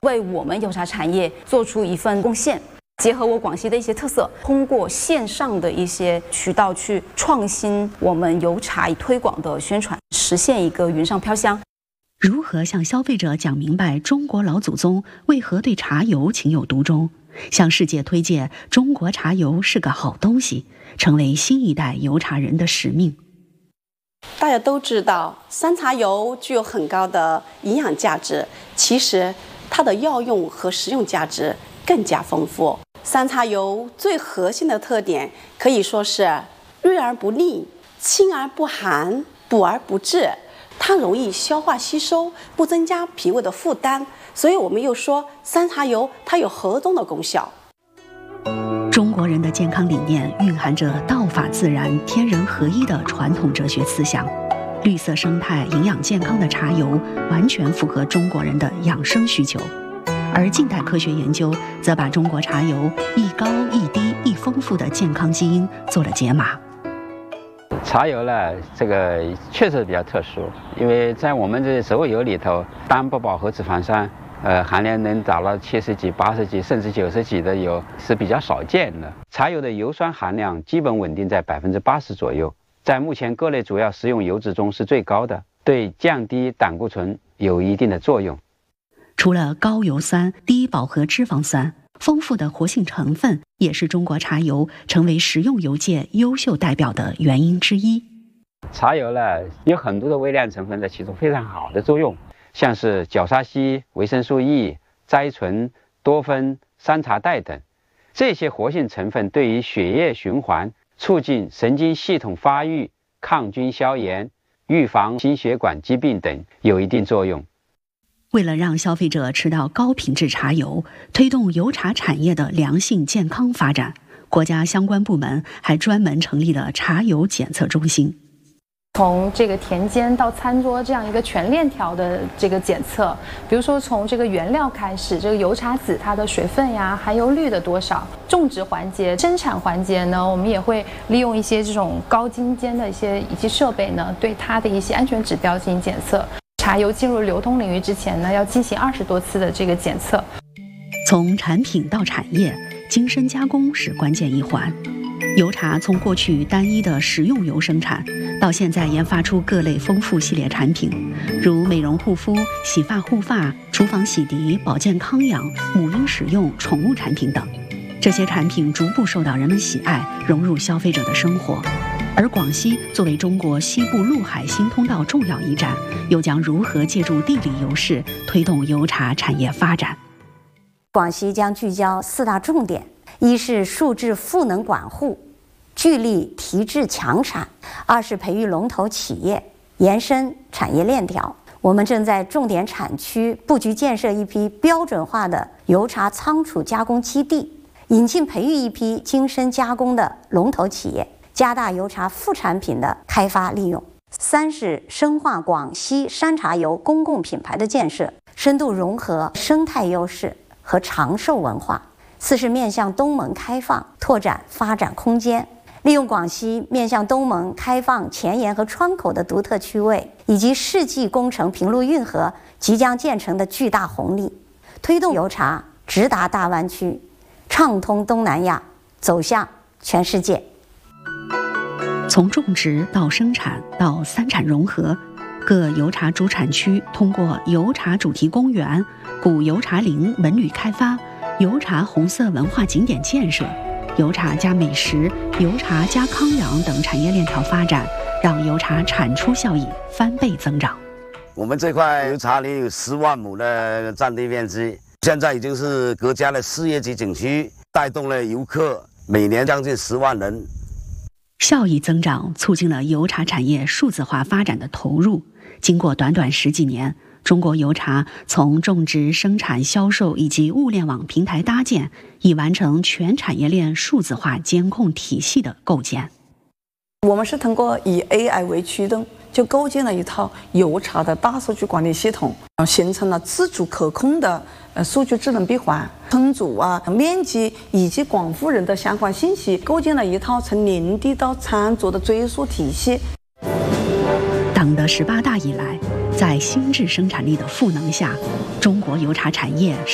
为我们油茶产业做出一份贡献。结合我广西的一些特色，通过线上的一些渠道去创新我们油茶推广的宣传，实现一个云上飘香。 如何向消费者讲明白中国老祖宗为何对茶油情有独钟，向世界推介中国茶油是个好东西，成为新一代油茶人的使命。 大家都知道，山茶油具有很高的营养价值，其实它的药用和食用价值更加丰富。山茶油最核心的特点可以说是润而不腻、清而不寒、补而不滞，它容易消化吸收，不增加脾胃的负担，所以我们又说山茶油它有和中的功效。 中国人的健康理念蕴含着道法自然、天人合一的传统哲学思想，绿色生态、营养健康的茶油完全符合中国人的养生需求。而近代科学研究则把中国茶油一高一低一丰富的健康基因做了解码。 茶油呢，这个确实比较特殊，因为在我们这所有油里头，单不饱和脂肪酸含量能达到70几、80几甚至90几的油是比较少见的。茶油的油酸含量基本稳定在80%左右，在目前各类主要食用油脂中是最高的，对降低胆固醇有一定的作用。 除了高油酸、低饱和脂肪酸，丰富的活性成分也是中国茶油成为食用油界优秀代表的原因之一。 茶油呢，有很多的微量成分在起着非常好的作用，像是角鲨烯、维生素 E、甾醇、多酚、山茶苷等，这些活性成分对于血液循环、促进神经系统发育、抗菌消炎、预防心血管疾病等有一定作用。 为了让消费者吃到高品质茶油，推动油茶产业的良性健康发展，国家相关部门还专门成立了茶油检测中心。 从这个田间到餐桌这样一个全链条的这个检测，比如说从这个原料开始，这个油茶籽它的水分呀、含油率的多少，种植环节、生产环节呢，我们也会利用一些这种高精尖的一些仪器设备呢，对它的一些安全指标进行检测。茶油进入流通领域之前呢，要进行20多次的这个检测。 从产品到产业，精深加工是关键一环。油茶从过去单一的食用油生产，到现在研发出各类丰富系列产品，如美容护肤、洗发护发、厨房洗涤、保健康养、母婴使用、宠物产品等。这些产品逐步受到人们喜爱，融入消费者的生活。而广西作为中国西部陆海新通道重要一站，又将如何借助地理优势推动油茶产业发展？ 广西将聚焦4大重点：一是树质赋能管护，聚力提质强产；二是培育龙头企业，延伸产业链条。我们正在重点产区布局建设一批标准化的油茶仓储加工基地，引进培育一批精深加工的龙头企业，加大油茶副产品的开发利用。三是深化广西山茶油公共品牌的建设，深度融合生态优势和长寿文化。四是面向东盟开放，拓展发展空间，利用广西面向东盟开放前沿和窗口的独特区位，以及世纪工程平陆运河即将建成的巨大红利，推动油茶直达大湾区，畅通东南亚，走向全世界。 从种植到生产到三产融合，各油茶主产区通过油茶主题公园、古油茶林文旅开发、油茶红色文化景点建设、油茶加美食、油茶加康养等产业链条发展，让油茶产出效益翻倍增长。 我们这块油茶林有10万亩的占地面积，现在已经是国家的4业级景区，带动了游客每年将近10万人。 效益增长促进了油茶产业数字化发展的投入。经过短短10几年，中国油茶从种植、生产、销售以及物联网平台搭建，已完成全产业链数字化监控体系的构建。 我们是通过以 AI 为驱动，就构建了一套油茶的大数据管理系统，形成了自主可控的数据智能闭环、烹煮面积以及广富人的相关信息，构建了一套从林地到餐桌的追溯体系。 党的18大以来，在新质生产力的赋能下，中国油茶产业